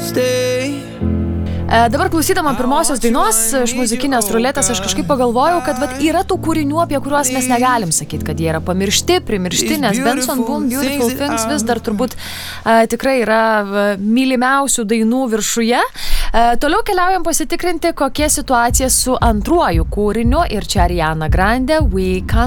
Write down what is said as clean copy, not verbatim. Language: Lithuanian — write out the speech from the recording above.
Dabar klausydama pirmosios dainos iš muzikinės ruletės, aš kažkaip pagalvojau, kad yra tų kūrinių, apie kuriuos mes negalim sakyti, kad jie yra pamiršti, primiršti, nes Benson Boone Beautiful Things vis dar turbūt tikrai yra mylimiausių dainų viršuje. Toliau keliaujam pasitikrinti, kokia situacija su antruoju kūriniu ir čia Ariana Grande, We Can't